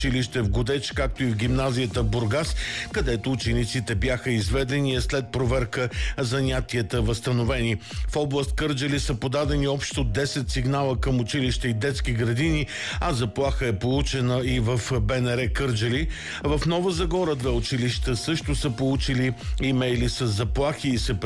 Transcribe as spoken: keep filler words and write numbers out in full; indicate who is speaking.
Speaker 1: училище в Годеч, както и в гимназията в Бургас, където учениците бяха изведени, и след проверка занятията възстановени. В област Кърджали са подадени общо десет сигнала към училища и детски градини, а заплаха е получена и в БНР Кърджали. В Нова Загора две училища също са получили имейли с заплахи и се